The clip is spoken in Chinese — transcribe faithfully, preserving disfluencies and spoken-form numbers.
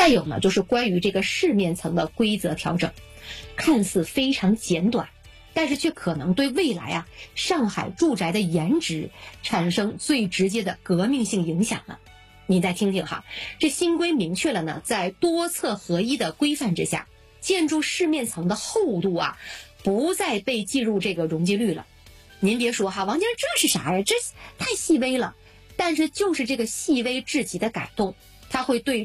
再有呢，就是关于这个市面层的规则调整，看似非常简短，但是却可能对未来啊上海住宅的颜值产生最直接的革命性影响了。你再听听哈，这新规明确了呢，在多侧合一的规范之下，建筑市面层的厚度啊不再被计入这个容积率了。您别说哈，王晶这是啥呀？这太细微了，但是就是这个细微至极的改动，它会对